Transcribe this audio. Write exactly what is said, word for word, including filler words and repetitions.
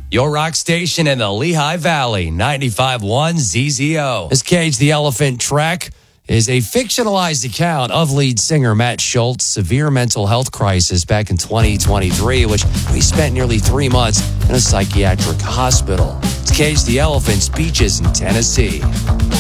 Your rock station in the Lehigh Valley, ninety-five point one Z Z O. This Cage the Elephant track is a fictionalized account of lead singer Matt Schultz's severe mental health crisis back in twenty twenty-three, which he spent nearly three months in a psychiatric hospital. It's Cage the Elephant's Beaches in Tennessee.